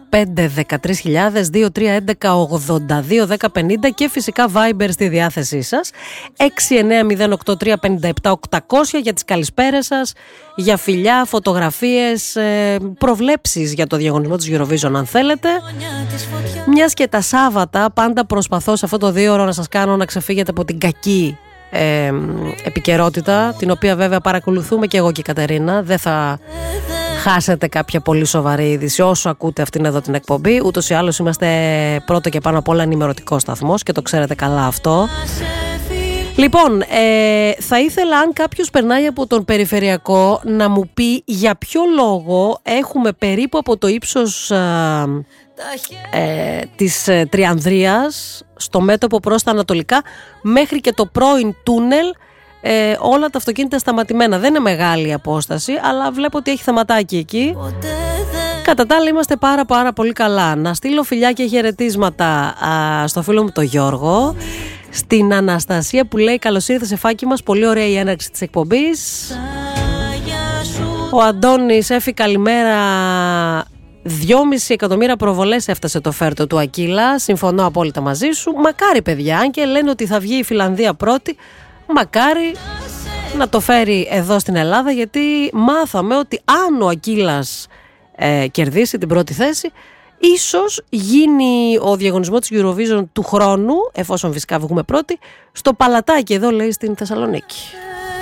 13.000, 2311-82-1050 και φυσικά Viber στη διάθεσή σας 6908-357-800 για τις καλησπέρες σας, για φιλιά, φωτογραφίες, προβλέψεις για το διαγωνισμό της Eurovision αν θέλετε. Μιας και τα Σάββατα πάντα προσπαθώ σε αυτό το 2ωρο να σας κάνω να ξεφύγετε από την κακή επικαιρότητα, την οποία βέβαια παρακολουθούμε και εγώ και η Κατερίνα. Δεν θα χάσετε κάποια πολύ σοβαρή είδηση όσο ακούτε αυτήν εδώ την εκπομπή. Ούτως ή άλλως είμαστε πρώτο και πάνω απ' όλα ενημερωτικό σταθμός και το ξέρετε καλά αυτό. Λοιπόν, θα ήθελα αν κάποιος περνάει από τον περιφερειακό να μου πει για ποιο λόγο έχουμε περίπου από το ύψος της Τριανδρίας στο μέτωπο προς τα ανατολικά μέχρι και το πρώην τούνελ όλα τα αυτοκίνητα σταματημένα. Δεν είναι μεγάλη η απόσταση, αλλά βλέπω ότι έχει θεματάκι εκεί. Κατά τα άλλα είμαστε πάρα πολύ καλά. Να στείλω φιλιά και χαιρετίσματα στο φίλο μου τον Γιώργο, στην Αναστασία που λέει καλώς ήρθες Εφάκη μας, πολύ ωραία η έναρξη της εκπομπής. Ο Αντώνης έφη καλημέρα, 2,5 εκατομμύρια προβολές έφτασε το φέρτο του Ακύλα, συμφωνώ απόλυτα μαζί σου. Μακάρι παιδιά, αν και λένε ότι θα βγει η Φιλανδία πρώτη, μακάρι να το φέρει εδώ στην Ελλάδα, γιατί μάθαμε ότι αν ο Ακύλας κερδίσει την πρώτη θέση, ίσως γίνει ο διαγωνισμός της Eurovision του χρόνου, εφόσον φυσικά βγούμε πρώτοι, στο Παλατάκι εδώ λέει στην Θεσσαλονίκη.